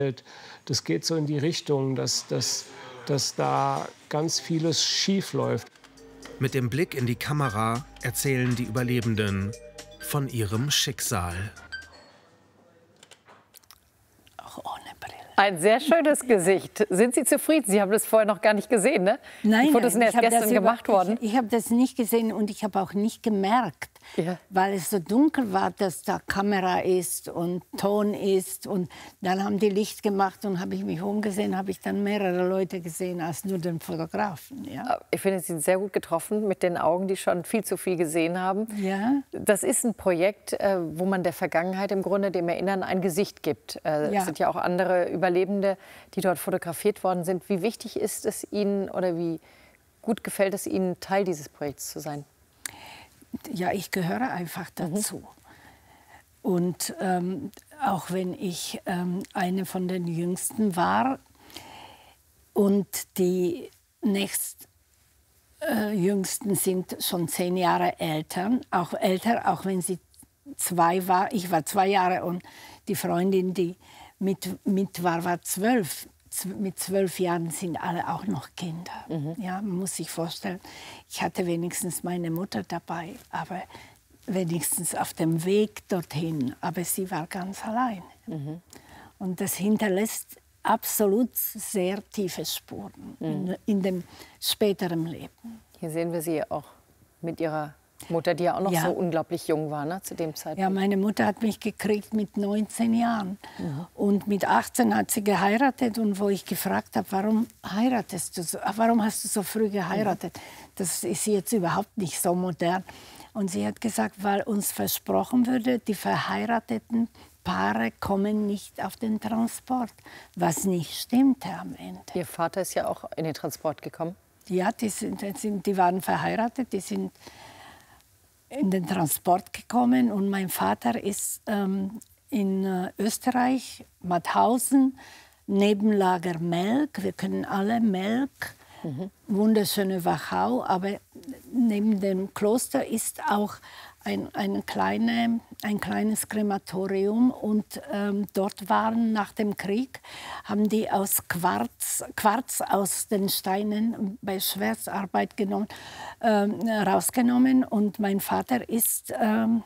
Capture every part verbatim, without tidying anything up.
Das geht so in die Richtung, dass, dass, dass da ganz vieles schief läuft. Mit dem Blick in die Kamera erzählen die Überlebenden von ihrem Schicksal. Auch ohne Brille. Ein sehr schönes Gesicht. Sind Sie zufrieden? Sie haben das vorher noch gar nicht gesehen, ne? Nein, die Fotos nein, sind erst gestern über, gemacht worden. Ich, ich habe das nicht gesehen und ich habe auch nicht gemerkt, ja. weil es so dunkel war, dass da Kamera ist und Ton ist. Und dann haben die Licht gemacht und habe ich mich umgesehen, habe ich dann mehrere Leute gesehen als nur den Fotografen. Ja. Ich finde, Sie sind sehr gut getroffen mit den Augen, die schon viel zu viel gesehen haben. Ja. Das ist ein Projekt, wo man der Vergangenheit im Grunde, dem Erinnern, ein Gesicht gibt. Ja. Es sind ja auch andere Überlebende, die dort fotografiert worden sind. Wie wichtig ist es Ihnen oder wie gut gefällt es Ihnen, Teil dieses Projekts zu sein? Ja, ich gehöre einfach dazu. Mhm. Und ähm, auch wenn ich ähm, eine von den Jüngsten war und die nächst äh, Jüngsten sind schon zehn Jahre älter, auch älter, auch wenn sie zwei war. Ich war zwei Jahre und die Freundin, die mit, mit war, war zwölf. Mit zwölf Jahren sind alle auch noch Kinder. Mhm. Ja, man muss sich vorstellen, ich hatte wenigstens meine Mutter dabei, aber wenigstens auf dem Weg dorthin. Aber sie war ganz allein. Mhm. Und das hinterlässt absolut sehr tiefe Spuren mhm. in, in dem späteren Leben. Hier sehen wir Sie auch mit Ihrer Mutter, die ja auch noch ja. so unglaublich jung war, ne, zu dem Zeitpunkt. Ja, meine Mutter hat mich gekriegt mit neunzehn Jahren. Mhm. Und mit achtzehn hat sie geheiratet. Und wo ich gefragt habe, warum heiratest du so, warum hast du so früh geheiratet? Mhm. Das ist jetzt überhaupt nicht so modern. Und sie hat gesagt, weil uns versprochen würde, die verheirateten Paare kommen nicht auf den Transport. Was nicht stimmte am Ende. Ihr Vater ist ja auch in den Transport gekommen? Ja, die, sind, die waren verheiratet, die sind in den Transport gekommen und mein Vater ist ähm, in äh, Österreich, Mauthausen, Nebenlager Melk. Wir können alle Melk, mhm. wunderschöne Wachau, aber neben dem Kloster ist auch ein, eine kleine, ein kleines Krematorium und ähm, dort waren nach dem Krieg, haben die aus Quarz, Quarz aus den Steinen bei Schwerstarbeit genommen, ähm, rausgenommen und mein Vater ist ähm,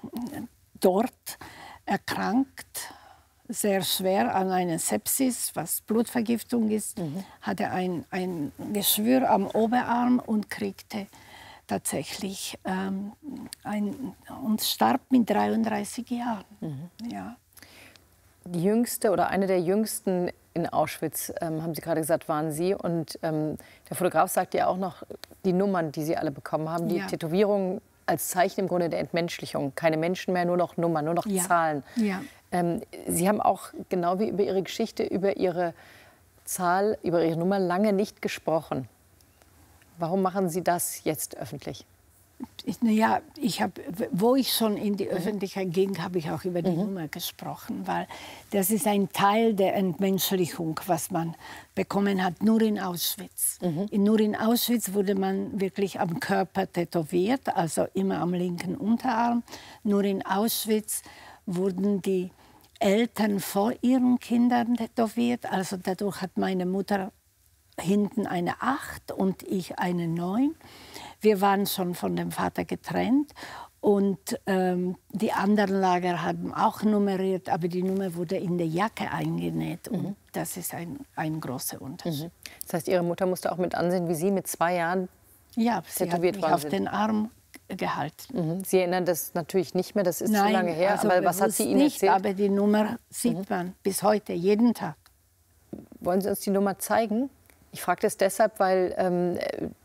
dort erkrankt, sehr schwer an einer Sepsis, was Blutvergiftung ist, mhm. hatte ein, ein Geschwür am Oberarm und kriegte tatsächlich ähm, ein, und starb mit dreiunddreißig Jahren. Mhm. Ja. Die jüngste oder eine der jüngsten in Auschwitz, ähm, haben Sie gerade gesagt, waren Sie. Und ähm, der Fotograf sagt ja auch noch, die Nummern, die Sie alle bekommen haben, die ja. Tätowierungen als Zeichen im Grunde der Entmenschlichung. Keine Menschen mehr, nur noch Nummern, nur noch ja. Zahlen. Ja. Ähm, Sie haben auch, genau wie über Ihre Geschichte, über Ihre Zahl, über Ihre Nummer lange nicht gesprochen. Warum machen Sie das jetzt öffentlich? Ich, ja, ich hab, wo ich schon in die Öffentlichkeit ging, habe ich auch über die mhm. Nummer gesprochen, weil das ist ein Teil der Entmenschlichung, was man bekommen hat, nur in Auschwitz. Mhm. In, nur in Auschwitz wurde man wirklich am Körper tätowiert, also immer am linken Unterarm. Nur in Auschwitz wurden die Eltern vor ihren Kindern tätowiert, also dadurch hat meine Mutter hinten eine acht und ich eine neun. Wir waren schon von dem Vater getrennt und ähm, die anderen Lager haben auch nummeriert, aber die Nummer wurde in der Jacke eingenäht und mhm. das ist ein, ein großer Unterschied. Mhm. Das heißt, Ihre Mutter musste auch mit ansehen, wie Sie mit zwei Jahren ja, sie tätowiert hat mich worden auf sind. Den Arm gehalten. Mhm. Sie erinnern das natürlich nicht mehr, das ist Nein, zu lange her, also aber was hat sie Ihnen nicht, erzählt? Aber die Nummer sieht mhm. man bis heute, jeden Tag. Wollen Sie uns die Nummer zeigen? Ich frage das deshalb, weil, ähm,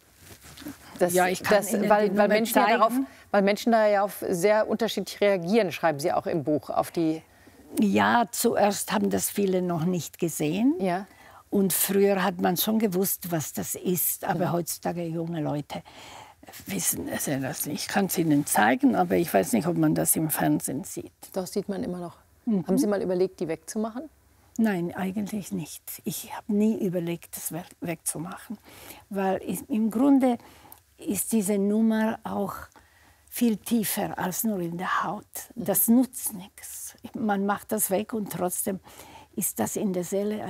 das, ja, ich kann das, Ihnen weil, die weil, Nummer Menschen ja darauf, weil Menschen da ja auf sehr unterschiedlich reagieren, schreiben Sie auch im Buch. Auf die ja, zuerst haben das viele noch nicht gesehen. Ja. Und früher hat man schon gewusst, was das ist. Aber ja. heutzutage junge Leute wissen es ja das nicht. Ich kann es Ihnen zeigen, aber ich weiß nicht, ob man das im Fernsehen sieht. Das sieht man immer noch. Mhm. Haben Sie mal überlegt, die wegzumachen? Nein, eigentlich nicht. Ich habe nie überlegt, das wegzumachen. Weil ich, im Grunde ist diese Nummer auch viel tiefer als nur in der Haut. Das nutzt nichts. Man macht das weg und trotzdem ist das in der Seele